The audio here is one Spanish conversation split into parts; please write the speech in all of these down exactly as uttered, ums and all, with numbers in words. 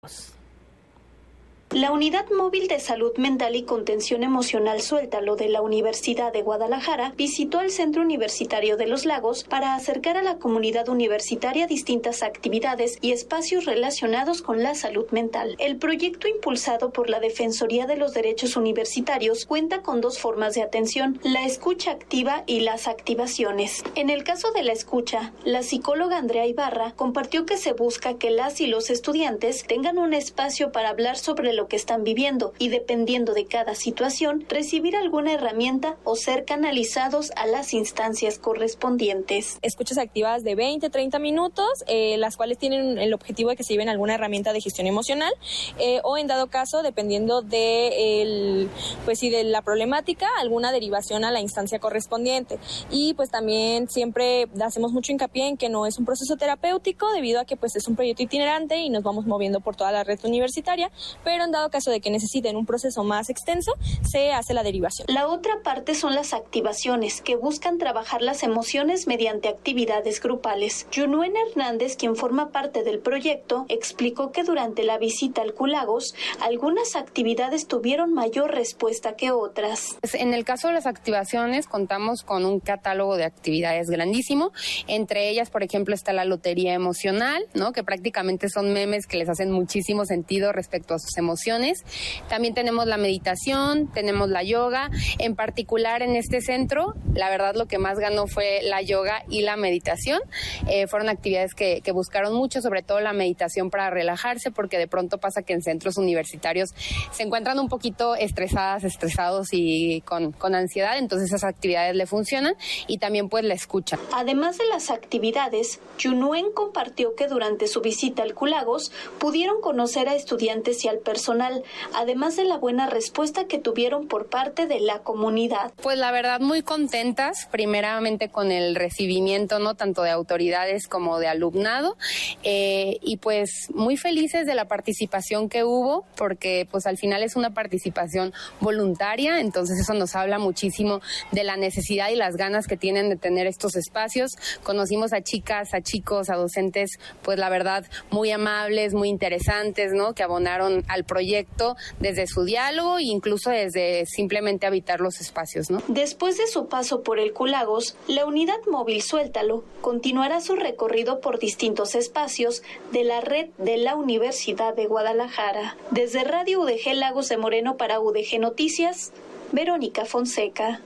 La Unidad Móvil de Salud Mental y Contención Emocional Suéltalo de la Universidad de Guadalajara visitó el Centro Universitario de Los Lagos para acercar a la comunidad universitaria distintas actividades y espacios relacionados con la salud mental. El proyecto, impulsado por la Defensoría de los Derechos Universitarios, cuenta con dos formas de atención: la escucha activa y las activaciones. En el caso de la escucha, la psicóloga Andrea Ibarra compartió que se busca que las y los estudiantes tengan un espacio para hablar sobre lo que están viviendo y, dependiendo de cada situación, recibir alguna herramienta o ser canalizados a las instancias correspondientes. Escuchas activas de veinte a treinta minutos, eh, las cuales tienen el objetivo de que se lleven alguna herramienta de gestión emocional eh, o, en dado caso, dependiendo de, el, pues, sí, de la problemática, alguna derivación a la instancia correspondiente. Y pues también siempre hacemos mucho hincapié en que no es un proceso terapéutico, debido a que pues es un proyecto itinerante y nos vamos moviendo por toda la red universitaria, pero en dado caso de que necesiten un proceso más extenso, se hace la derivación. La otra parte son las activaciones, que buscan trabajar las emociones mediante actividades grupales. Yunuen Hernández, quien forma parte del proyecto, explicó que durante la visita al Q-Lagos, algunas actividades tuvieron mayor respuesta que otras. En el caso de las activaciones, contamos con un catálogo de actividades grandísimo. Entre ellas, por ejemplo, está la lotería emocional, ¿no?, que prácticamente son memes que les hacen muchísimo sentido respecto a sus emociones. También tenemos la meditación, tenemos la yoga. En particular, en este centro, la verdad lo que más ganó fue la yoga y la meditación. Eh, fueron actividades que, que buscaron mucho, sobre todo la meditación para relajarse, porque de pronto pasa que en centros universitarios se encuentran un poquito estresadas, estresados y con, con ansiedad, entonces esas actividades le funcionan, y también pues la escucha. Además de las actividades, Yunuen compartió que durante su visita al Q-Lagos pudieron conocer a estudiantes y al personal, además de la buena respuesta que tuvieron por parte de la comunidad. Pues la verdad, muy contentas, primeramente con el recibimiento, ¿no?, tanto de autoridades como de alumnado, eh, y pues muy felices de la participación que hubo, porque pues al final es una participación voluntaria, entonces eso nos habla muchísimo de la necesidad y las ganas que tienen de tener estos espacios. Conocimos a chicas, a chicos, a docentes, pues la verdad, muy amables, muy interesantes, ¿no?, que abonaron al proyecto desde su diálogo e incluso desde simplemente habitar los espacios, ¿no? Después de su paso por el Q-Lagos, la Unidad Móvil Suéltalo continuará su recorrido por distintos espacios de la red de la Universidad de Guadalajara. Desde Radio U D G Lagos de Moreno para U D G Noticias, Verónica Fonseca.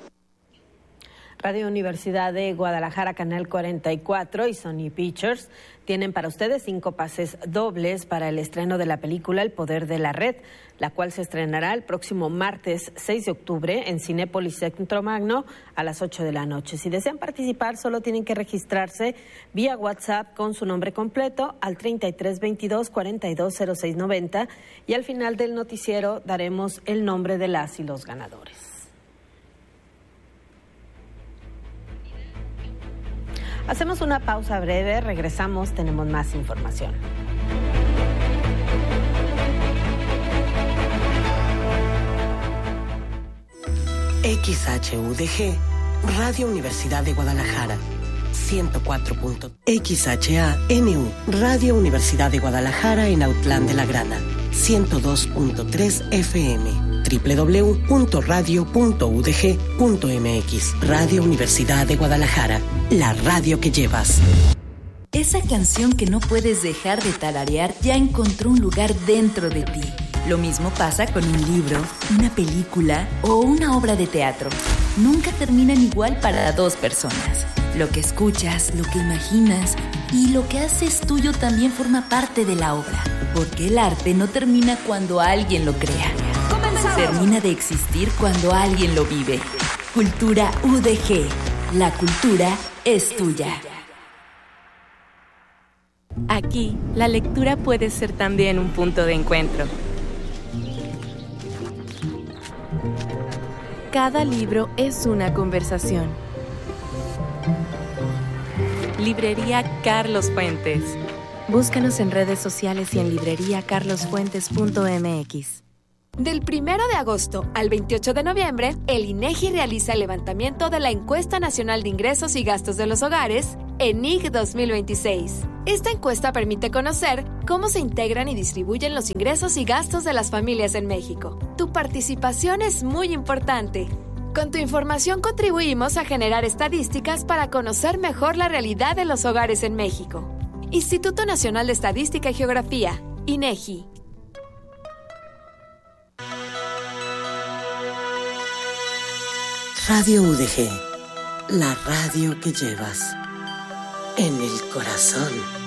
Radio Universidad de Guadalajara, Canal cuarenta y cuatro y Sony Pictures tienen para ustedes cinco pases dobles para el estreno de la película El Poder de la Red, la cual se estrenará el próximo martes seis de octubre en Cinépolis Centro Magno a las ocho de la noche. Si desean participar, solo tienen que registrarse vía WhatsApp con su nombre completo al treinta y tres veintidós cuarenta y dos cero seis noventa, y al final del noticiero daremos el nombre de las y los ganadores. Hacemos una pausa breve, regresamos, tenemos más información. X H U D G, Radio Universidad de Guadalajara, ciento cuatro punto X H A N U, Radio Universidad de Guadalajara en Autlán de la Grana, ciento dos punto tres F M. doble u doble u doble u punto radio punto u d g punto m x. Radio Universidad de Guadalajara, la radio que llevas. Esa canción que no puedes dejar de tararear ya encontró un lugar dentro de ti. Lo mismo pasa con un libro, una película o una obra de teatro. Nunca terminan igual para dos personas. Lo que escuchas, lo que imaginas y lo que haces tuyo también forma parte de la obra. Porque el arte no termina cuando alguien lo crea. Termina de existir cuando alguien lo vive. Cultura U D G. La cultura es tuya. Aquí, la lectura puede ser también un punto de encuentro. Cada libro es una conversación. Librería Carlos Fuentes. Búscanos en redes sociales y en librería carlos fuentes punto m x. Del primero de agosto al veintiocho de noviembre, el INEGI realiza el levantamiento de la Encuesta Nacional de Ingresos y Gastos de los Hogares E N I G dos mil veintiséis. Esta encuesta permite conocer cómo se integran y distribuyen los ingresos y gastos de las familias en México. Tu participación es muy importante. Con tu información contribuimos a generar estadísticas para conocer mejor la realidad de los hogares en México. Instituto Nacional de Estadística y Geografía, INEGI. Radio U D G, la radio que llevas en el corazón.